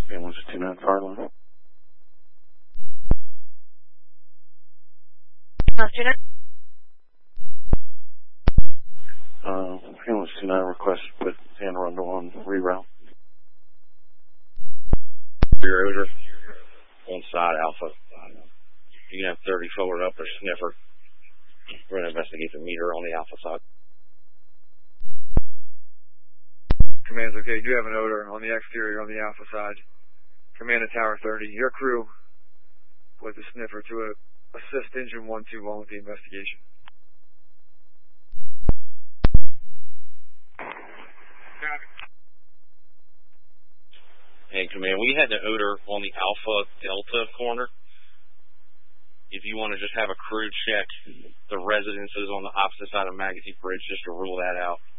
Family 59 fire line. Family 59 request to put San Arundel on reroute. Rear odor on side Alpha. You can have 30 forward up or sniffer. We're going to investigate the meter on the Alpha side. Command's okay. You do have an odor on the exterior on the Alpha side. Command to Tower 30. Your crew with the sniffer to assist engine 121 with the investigation. Hey, Command, we had the odor on the Alpha Delta corner. If you want to just have a crew check the residences on the opposite side of Magazine Bridge just to rule that out.